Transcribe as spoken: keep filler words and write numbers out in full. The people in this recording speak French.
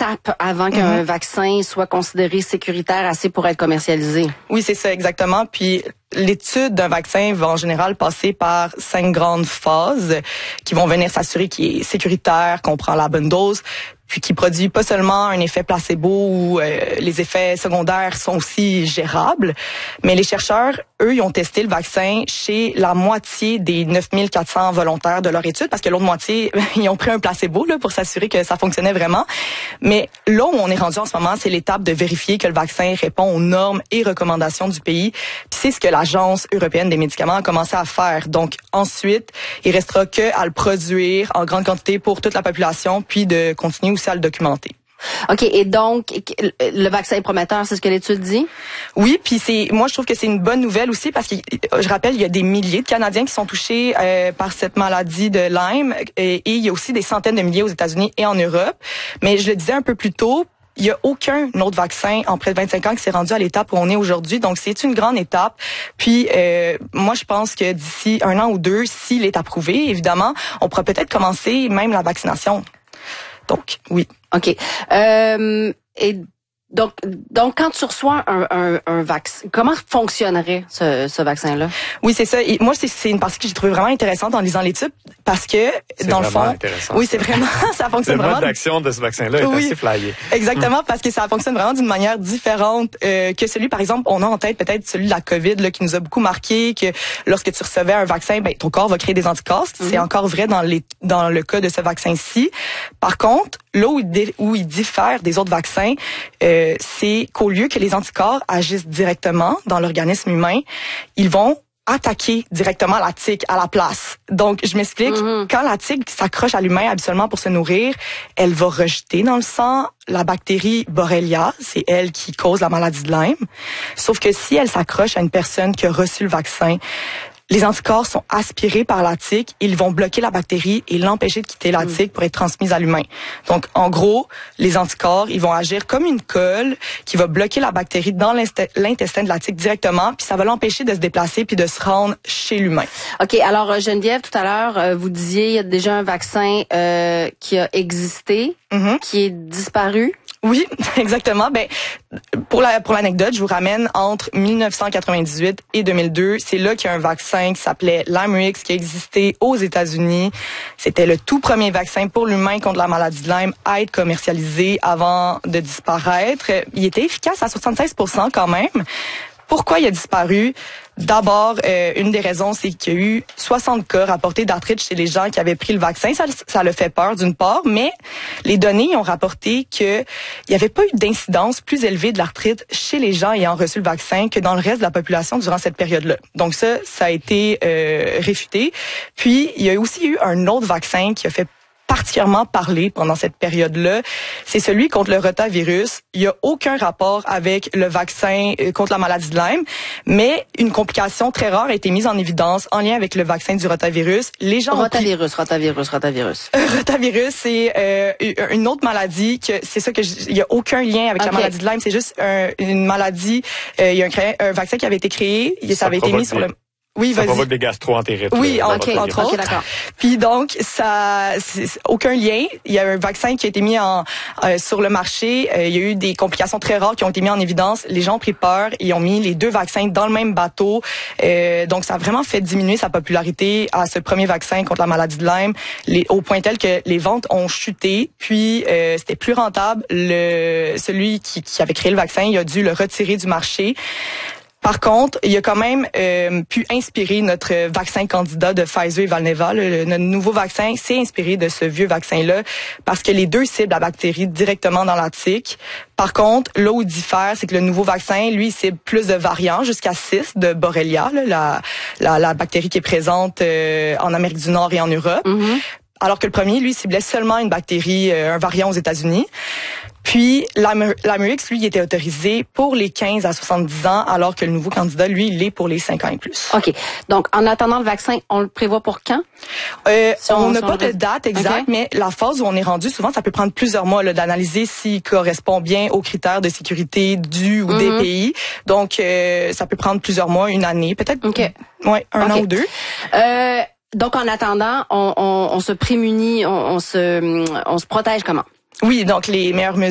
étapes avant qu'un Mm-hmm. vaccin soit considéré sécuritaire assez pour être commercialisé. Oui, c'est ça, exactement. Puis l'étude d'un vaccin va en général passer par cinq grandes phases qui vont venir s'assurer qu'il est sécuritaire, qu'on prend la bonne dose, puis qui produit pas seulement un effet placebo où euh, les effets secondaires sont aussi gérables, mais les chercheurs, eux, ils ont testé le vaccin chez la moitié des neuf mille quatre cents volontaires de leur étude, parce que l'autre moitié, ils ont pris un placebo là pour s'assurer que ça fonctionnait vraiment. Mais là où on est rendu en ce moment, c'est l'étape de vérifier que le vaccin répond aux normes et recommandations du pays. Puis c'est ce que l'Agence européenne des médicaments a commencé à faire. Donc ensuite, il restera que à le produire en grande quantité pour toute la population, puis de continuer aussi à le documenter. OK, et donc, le vaccin est prometteur, c'est ce que l'étude dit? Oui, puis c'est, moi je trouve que c'est une bonne nouvelle aussi parce que je rappelle, il y a des milliers de Canadiens qui sont touchés euh, par cette maladie de Lyme et, et il y a aussi des centaines de milliers aux États-Unis et en Europe. Mais je le disais un peu plus tôt, il y a aucun autre vaccin en près de vingt-cinq ans qui s'est rendu à l'étape où on est aujourd'hui. Donc, c'est une grande étape. Puis, euh, moi, je pense que d'ici un an ou deux, s'il est approuvé, évidemment, on pourra peut-être commencer même la vaccination. Donc, oui. OK. Euh, et donc, donc, quand tu reçois un, un, un vaccin, comment fonctionnerait ce, ce vaccin-là? Oui, c'est ça. Et moi, c'est, c'est une partie que j'ai trouvée vraiment intéressante en lisant l'étude parce que, c'est dans le fond, intéressant, oui, ça. c'est vraiment, ça fonctionne le vraiment. Le mode d'action de ce vaccin-là est oui, assez flyé. Exactement, parce que ça fonctionne vraiment d'une manière différente euh, que celui, par exemple, on a en tête peut-être celui de la COVID là, qui nous a beaucoup marqué, que lorsque tu recevais un vaccin, ben ton corps va créer des anticorps. Mm-hmm. C'est encore vrai dans les dans le cas de ce vaccin-ci. Par contre, là où il, dé, où il diffère des autres vaccins, euh, c'est qu'au lieu que les anticorps agissent directement dans l'organisme humain, ils vont attaquer directement la tique à la place. Donc, je m'explique. Mm-hmm. Quand la tique s'accroche à l'humain habituellement pour se nourrir, elle va rejeter dans le sang la bactérie Borrelia. C'est elle qui cause la maladie de Lyme. Sauf que si elle s'accroche à une personne qui a reçu le vaccin, les anticorps sont aspirés par la tique, ils vont bloquer la bactérie et l'empêcher de quitter la tique pour être transmise à l'humain. Donc, en gros, les anticorps, ils vont agir comme une colle qui va bloquer la bactérie dans l'intestin de la tique directement, puis ça va l'empêcher de se déplacer puis de se rendre chez l'humain. OK, alors Geneviève, tout à l'heure, vous disiez il y a déjà un vaccin euh, qui a existé, mm-hmm. qui est disparu. Oui, exactement. Ben, pour la pour l'anecdote, je vous ramène entre mille neuf cent quatre-vingt-dix-huit et deux mille deux. C'est là qu'il y a un vaccin qui s'appelait Lymerix qui a existé aux États-Unis. C'était le tout premier vaccin pour l'humain contre la maladie de Lyme à être commercialisé avant de disparaître. Il était efficace à soixante-seize pour cent quand même. Pourquoi il a disparu? D'abord, euh, une des raisons, c'est qu'il y a eu soixante cas rapportés d'arthrite chez les gens qui avaient pris le vaccin. Ça, ça le fait peur d'une part, mais les données ont rapporté qu'il n'y avait pas eu d'incidence plus élevée de l'arthrite chez les gens ayant reçu le vaccin que dans le reste de la population durant cette période-là. Donc ça, ça a été euh, réfuté. Puis, il y a aussi eu un autre vaccin qui a fait particulièrement parlé pendant cette période-là, c'est celui contre le rotavirus. Il n'y a aucun rapport avec le vaccin contre la maladie de Lyme, mais une complication très rare a été mise en évidence en lien avec le vaccin du rotavirus. Les gens rotavirus, pris... rotavirus, rotavirus. rotavirus, c'est euh, une autre maladie que c'est ça que je... il y a aucun lien avec okay. la maladie de Lyme. C'est juste un, une maladie. Euh, il y a un, un vaccin qui avait été créé, ça, ça avait été mis sur le. Oui, ça vas-y. provoque des gastro-entérites. Oui, là, entre, entre autres. Okay, Puis donc, ça, c'est, aucun lien. Il y a un vaccin qui a été mis en euh, sur le marché. Euh, il y a eu des complications très rares qui ont été mises en évidence. Les gens ont pris peur. Ils ont mis les deux vaccins dans le même bateau. Euh, donc, ça a vraiment fait diminuer sa popularité à ce premier vaccin contre la maladie de Lyme, les, au point tel que les ventes ont chuté. Puis, euh, c'était plus rentable. Le celui qui, qui avait créé le vaccin, il a dû le retirer du marché. Par contre, il a quand même euh, pu inspirer notre vaccin candidat de Pfizer et Valneva. Le, notre nouveau vaccin s'est inspiré de ce vieux vaccin-là parce que les deux ciblent la bactérie directement dans la tique. Par contre, là où il diffère, c'est que le nouveau vaccin, lui, il cible plus de variants, jusqu'à six de Borrelia, là, la, la, la bactérie qui est présente euh, en Amérique du Nord et en Europe. Mm-hmm. Alors que le premier, lui, ciblait seulement une bactérie, euh, un variant aux États-Unis. Puis, Lymerix, lui, il était autorisé pour les quinze à soixante-dix ans, alors que le nouveau candidat, lui, il l'est pour les cinq ans et plus. OK. Donc, en attendant le vaccin, on le prévoit pour quand? Euh, si on n'a si pas de date exacte, okay. mais la phase où on est rendu, souvent, ça peut prendre plusieurs mois là, d'analyser s'il correspond bien aux critères de sécurité du ou mm-hmm. des pays. Donc, euh, ça peut prendre plusieurs mois, une année, peut-être okay. ouais, un okay. an ou deux. Euh, donc, en attendant, on, on, on se prémunit, on, on se, on se protège comment? Oui, donc les meilleures mesures